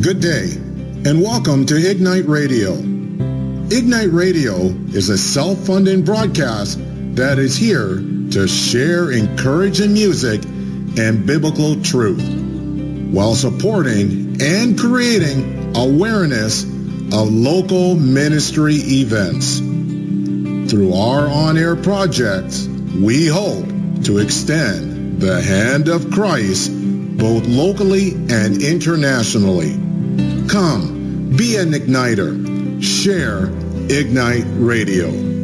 Good day, and welcome to Ignite Radio. Ignite Radio is a self-funding broadcast that is here to share encouraging music and biblical truth while supporting and creating awareness of local ministry events. Through our on-air projects, we hope to extend the hand of Christ both locally and internationally. Come, be an igniter. Share Ignite Radio.